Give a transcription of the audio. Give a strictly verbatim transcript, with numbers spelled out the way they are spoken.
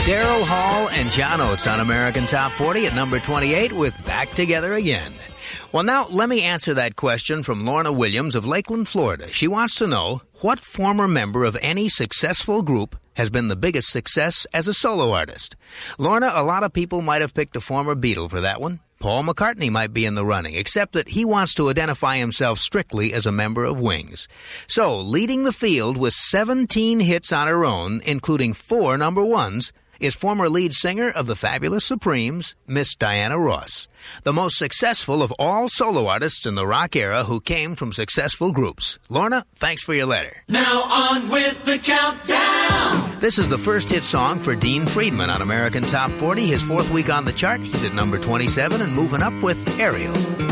Daryl Hall and John Oates on American Top forty at number twenty-eight with Back Together Again. Well, now, let me answer that question from Lorna Williams of Lakeland, Florida. She wants to know, what former member of any successful group has been the biggest success as a solo artist? Lorna, a lot of people might have picked a former Beatle for that one. Paul McCartney might be in the running, except that he wants to identify himself strictly as a member of Wings. So, leading the field with seventeen hits on her own, including four number ones, is former lead singer of the Fabulous Supremes, Miss Diana Ross, the most successful of all solo artists in the rock era who came from successful groups. Lorna, thanks for your letter. Now on with the countdown. This is the first hit song for Dean Friedman on American Top forty. His fourth week on the chart, he's at number twenty-seven and moving up with Ariel.